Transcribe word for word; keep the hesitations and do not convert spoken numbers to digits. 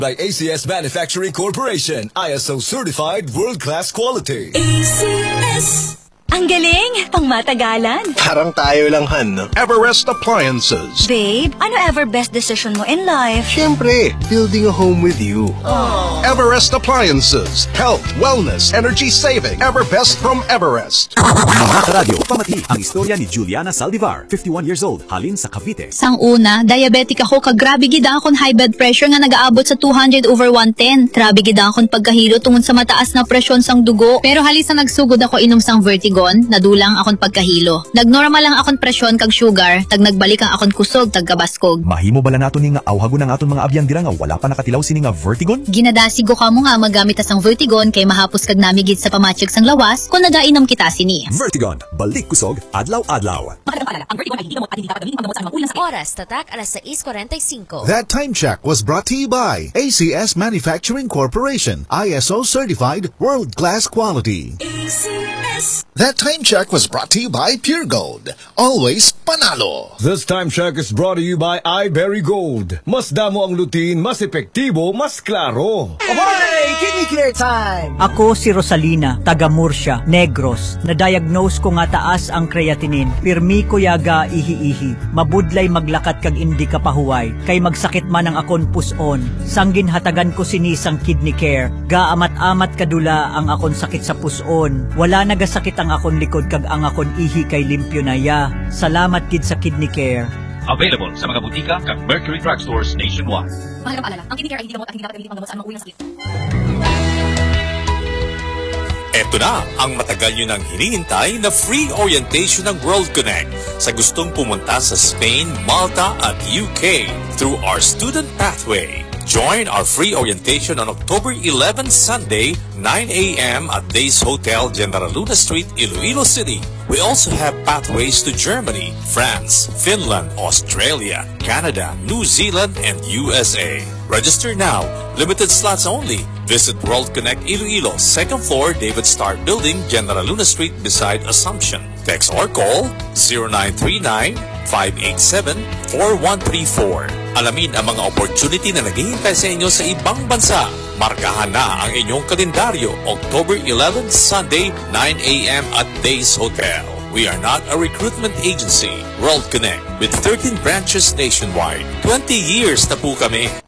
by A C S Manufacturing Corporation, I S O certified world-class quality. A C S. Ang galing! Pangmatagalan. Parang tayo lang, Han, no? Everest Appliances. Babe, ano ever best decision mo in life? Siyempre, building a home with you. Aww. Everest Appliances. Health, wellness, energy saving. Everbest from Everest. Mga karadyo, pamati ang istorya ni Juliana Saldivar, fifty-one years old, halin sa Cavite. Sang una, diabetic ako, kagrabe gid akon high blood pressure nga nagaabot sa two hundred over one ten. Grabe gid akon pagkahilo tungod sa mataas na presyon sang dugo. Pero halis sa nagsugod ako inom sang Vertigo, nadulang akon pagkahilo. Nagnormal lang akon presyon kag sugar, tag nagbalik ang akon kusog tag kabaskog. Mahimo bala nato ni nga awhagon ang aton mga abyan dira nga wala pa nakatilaw sini nga Vertigon? Ginadasigo ka mo nga magamit asang Vertigon kay mahapos kag namigid sa pamatyag sang lawas kung nagainom kita sini. Vertigon, balik kusog, adlaw-adlaw. Magandang paalala, ang Vertigon ay hindi gamot at hindi dapat gamitin panggamot sa mga ulang sakit. Oras, tatak, alas sais forty-five. That time check was brought to you by A C S Manufacturing Corporation, I S O certified world-class quality. A C S. That time check was brought to you by Pure Gold. Always panalo. This time check is brought to you by iBerry Gold. Mas damo ang lutin, mas epektibo, mas klaro. Ahoy! Kidney Care Time! Ako si Rosalina, taga Murcia, Negros. Na-diagnose ko nga taas ang creatinine. Pirmi ko yaga ihi-ihi. Mabudlay maglakat kag indi ka pahuway. Kay magsakit man ang akon puson. Sanggin hatagan ko sinisang Kidney Care. Gaamat-amat kadula ang akon sakit sa puson. Wala nagasakit ang akon likod kag ang akon ihi kay limpyo na ya. Salamat kid sa Kidney Care. Available sa mga butika kag Mercury Drugstores nationwide. Mahalagang paalala, ang Kidney Care ay hindi gamot at hindi dapat gamitin panggamot sa mga ulang sakit. Ito na ang matagal nyo nang hinihintay na free orientation ng World Connect sa gustong pumunta sa Spain, Malta at U K through our student pathway. Join our free orientation on October eleventh, Sunday, nine a m at Days Hotel, General Luna Street, Iloilo City. We also have pathways to Germany, France, Finland, Australia, Canada, New Zealand, and U S A. Register now. Limited slots only. Visit World Connect Iloilo, second floor, David Starr Building, General Luna Street, beside Assumption. Text or call zero nine three nine, five eight seven, four one three four. Alamin ang mga opportunity na naghihintay sa inyo sa ibang bansa. Markahan na ang inyong kalendaryo, October eleventh, Sunday, nine a m at Days Hotel. We are not a recruitment agency. World Connect with thirteen branches nationwide. twenty years na po kami